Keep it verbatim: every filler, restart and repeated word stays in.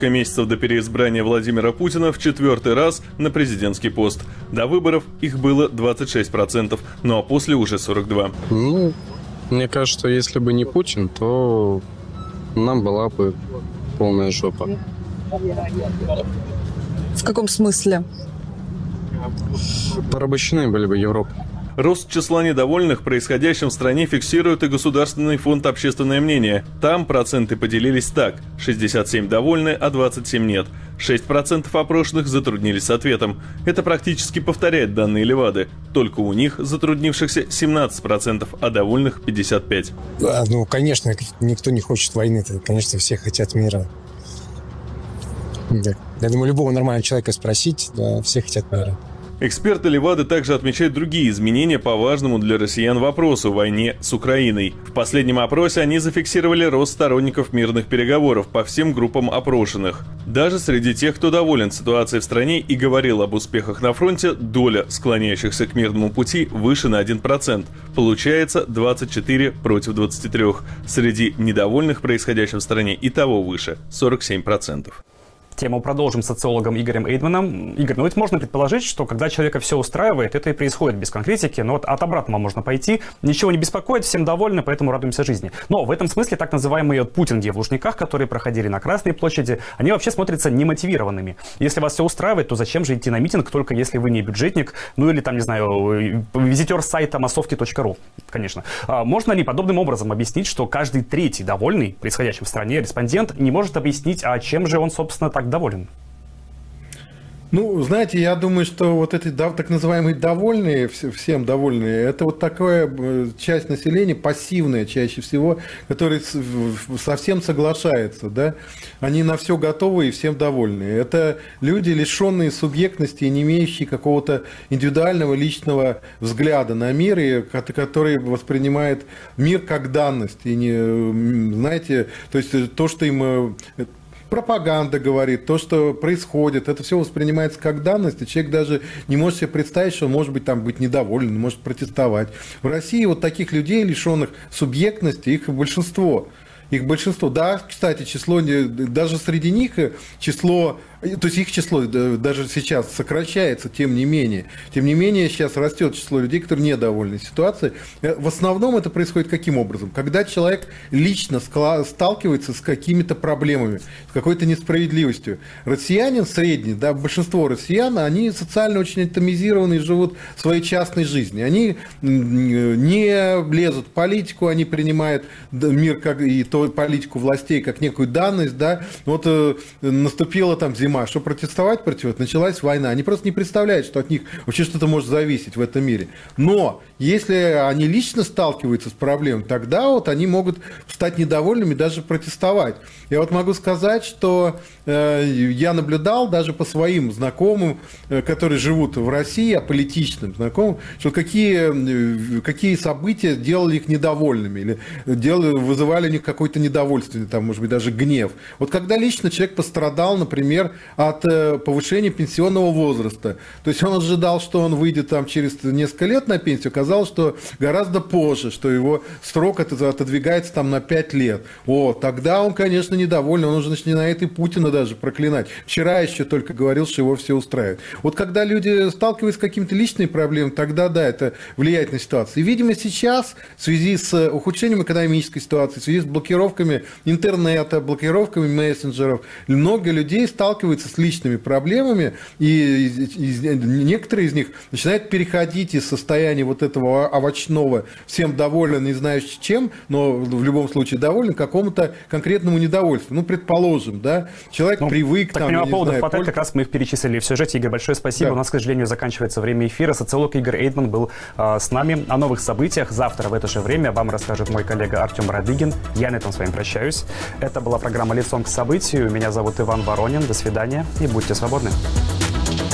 месяцев до переизбрания Владимира Путина в четвертый раз на президентский пост. До выборов их было двадцать шесть процентов, ну а после уже сорок два процента. Ну, мне кажется, что если бы не Путин, то нам была бы полная жопа. В каком смысле? Порабощены были бы Европа. Рост числа недовольных происходящим в стране фиксирует и Государственный фонд «Общественное мнение». Там проценты поделились так: шестьдесят семь довольны, а двадцать семь нет. шесть процентов опрошенных затруднились с ответом. Это практически повторяет данные Левады. Только у них затруднившихся семнадцать процентов, а довольных пятьдесят пять процентов. Ну, конечно, никто не хочет войны. Конечно, все хотят мира. Да. Я думаю, любого нормального человека спросить, да, все хотят мира. Эксперты Левады также отмечают другие изменения по важному для россиян вопросу – войне с Украиной. В последнем опросе они зафиксировали рост сторонников мирных переговоров по всем группам опрошенных. Даже среди тех, кто доволен ситуацией в стране и говорил об успехах на фронте, доля склоняющихся к мирному пути выше на один процент. Получается двадцать четыре против двадцати трёх. Среди недовольных происходящим в стране и того выше – сорок семь процентов. Тему продолжим с социологом Игорем Эйдманом. Игорь, ну ведь можно предположить, что когда человека все устраивает, это и происходит без конкретики, но вот от обратного можно пойти. Ничего не беспокоит, всем довольны, поэтому радуемся жизни. Но в этом смысле так называемые путинги в Лужниках, которые проходили на Красной площади, они вообще смотрятся немотивированными. Если вас все устраивает, то зачем же идти на митинг, только если вы не бюджетник, ну или там, не знаю, визитер сайта массовки точка ру, конечно. А можно ли подобным образом объяснить, что каждый третий довольный происходящим в стране респондент не может объяснить, а чем же он, собственно, так доволен? Ну, знаете, я думаю, что вот эти так называемые довольные, всем довольные, это вот такая часть населения, пассивная чаще всего, которая совсем соглашается, да, они на все готовы и всем довольны. Это люди, лишенные субъектности и не имеющие какого-то индивидуального личного взгляда на мир, и которые воспринимают мир как данность. И не, знаете, то есть то, что им... пропаганда говорит, то, что происходит, это все воспринимается как данность, и человек даже не может себе представить, что он может быть там быть недоволен, может протестовать. В России вот таких людей, лишенных субъектности, их большинство. Их большинство. Да, кстати, число, даже среди них число, то есть их число даже сейчас сокращается, тем не менее. Тем не менее, сейчас растет число людей, которые недовольны ситуацией. В основном это происходит каким образом? Когда человек лично сталкивается с какими-то проблемами, с какой-то несправедливостью. Россиянин средний, да, большинство россиян, они социально очень атомизированы и живут своей частной жизнью. Они не лезут в политику, они принимают мир как и то, политику властей как некую данность, да, вот э, наступила там зима, что протестовать против, началась война, они просто не представляют, что от них вообще что-то может зависеть в этом мире. Но если они лично сталкиваются с проблемой, тогда вот они могут стать недовольными, даже протестовать. Я вот могу сказать, что э, я наблюдал даже по своим знакомым, э, которые живут в России, аполитичным знакомым, что какие, э, какие события делали их недовольными, или делали, вызывали у них какой-то недовольствие, там, может быть, даже гнев. Вот когда лично человек пострадал, например, от э, повышения пенсионного возраста, то есть он ожидал, что он выйдет там через несколько лет на пенсию, оказалось, что гораздо позже, что его срок отодвигается там на пять лет. О, тогда он, конечно, недоволен, он уже начинает и Путина даже проклинать. Вчера еще только говорил, что его все устраивает. Вот когда люди сталкиваются с какими-то личными проблемами, тогда, да, это влияет на ситуацию. И, видимо, сейчас в связи с ухудшением экономической ситуации, в связи с блокировкой интернета, блокировками мессенджеров, много людей сталкиваются с личными проблемами, и, и, и некоторые из них начинают переходить из состояния вот этого овощного, всем доволен, не знаю чем, но в любом случае доволен, к какому-то конкретному недовольству. Ну, предположим, да, человек ну, привык... Так, там, по поводу хватает, как раз мы их перечислили в сюжете. Игорь, большое спасибо. Да. У нас, к сожалению, заканчивается время эфира. Социолог Игорь Эйдман был э, с нами. О новых событиях завтра в это же время вам расскажет мой коллега Артем Радыгин. Я на этом с вами прощаюсь. Это была программа «Лицом к событию». Меня зовут Иван Воронин. До свидания и будьте свободны.